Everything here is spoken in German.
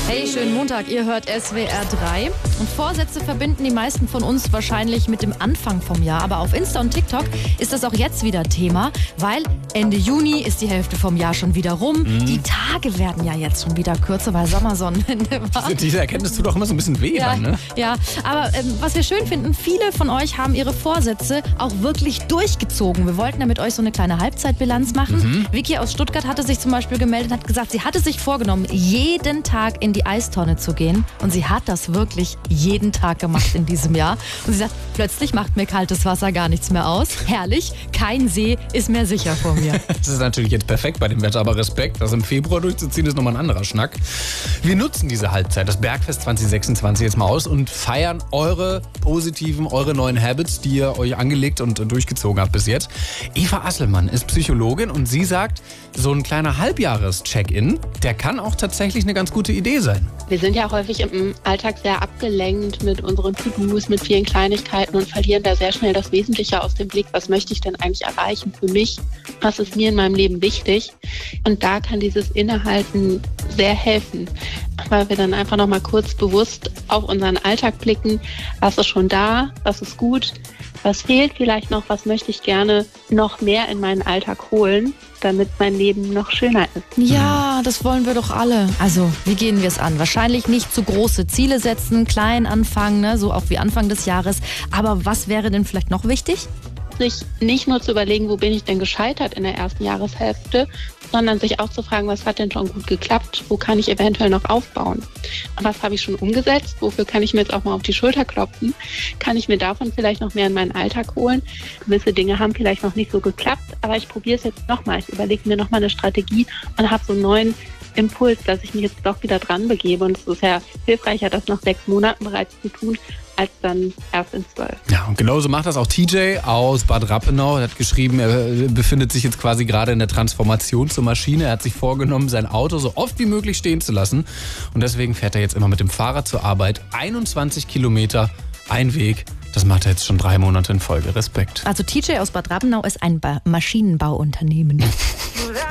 Hey, schönen Montag, ihr hört SWR 3. Und Vorsätze verbinden die meisten von uns wahrscheinlich mit dem Anfang vom Jahr. Aber auf Insta und TikTok ist das auch jetzt wieder Thema, weil Ende Juni ist die Hälfte vom Jahr schon wieder rum. Die Tage werden ja jetzt schon wieder kürzer, weil Sommersonnenwende war. Diese Erkenntnis tut auch immer so ein bisschen weh, ne? Ja, aber was wir schön finden, viele von euch haben ihre Vorsätze auch wirklich durchgezogen. Wir wollten ja mit euch so eine kleine Halbzeitbilanz machen. Vicky aus Stuttgart hatte sich zum Beispiel gemeldet und hat gesagt, sie hatte sich vorgenommen, jeden Tag in die Eistonne zu gehen. Und sie hat das wirklich jeden Tag gemacht in diesem Jahr. Und sie sagt, plötzlich macht mir kaltes Wasser gar nichts mehr aus. Herrlich, kein See ist mehr sicher vor mir. Das ist natürlich jetzt perfekt bei dem Wetter, aber Respekt, das im Februar durchzuziehen, ist nochmal ein anderer Schnack. Wir nutzen diese Halbzeit, das Bergfest 2026 jetzt mal aus und feiern eure positiven, eure neuen Habits, die ihr euch angelegt und durchgezogen habt bis jetzt. Eva Asselmann ist Psychologin und sie sagt, so ein kleiner Halbjahres-Check-in, der kann auch tatsächlich eine ganz gute Idee sein. Wir sind ja häufig im Alltag sehr abgelenkt mit unseren To-Dos, mit vielen Kleinigkeiten und verlieren da sehr schnell das Wesentliche aus dem Blick. Was möchte ich denn eigentlich erreichen für mich? Was ist mir in meinem Leben wichtig? Und da kann dieses Innehalten sehr helfen, weil wir dann einfach nochmal kurz bewusst auf unseren Alltag blicken. Was ist schon da? Was ist gut? Was fehlt vielleicht noch? Was möchte ich gerne noch mehr in meinen Alltag holen, damit mein Leben noch schöner ist? Ja, das wollen wir doch alle. Also, wie gehen wir es an? Wahrscheinlich nicht zu große Ziele setzen, klein anfangen, ne? So auch wie Anfang des Jahres. Aber was wäre denn vielleicht noch wichtig? Sich nicht nur zu überlegen, wo bin ich denn gescheitert in der ersten Jahreshälfte, sondern sich auch zu fragen, was hat denn schon gut geklappt, wo kann ich eventuell noch aufbauen? Was habe ich schon umgesetzt, wofür kann ich mir jetzt auch mal auf die Schulter klopfen? Kann ich mir davon vielleicht noch mehr in meinen Alltag holen? Gewisse Dinge haben vielleicht noch nicht so geklappt, aber ich probiere es jetzt nochmal. Ich überlege mir nochmal eine Strategie und habe so einen neuen Impuls, dass ich mich jetzt doch wieder dran begebe. Und es ist ja hilfreicher, das nach 6 Monaten bereits zu tun, als dann erst in 12. Ja, und genauso macht das auch TJ aus Bad Rappenau. Er hat geschrieben, er befindet sich jetzt quasi gerade in der Transformation zur Maschine. Er hat sich vorgenommen, sein Auto so oft wie möglich stehen zu lassen. Und deswegen fährt er jetzt immer mit dem Fahrrad zur Arbeit. 21 Kilometer, ein Weg. Das macht er jetzt schon 3 Monate in Folge. Respekt. Also TJ aus Bad Rappenau ist ein Maschinenbauunternehmen.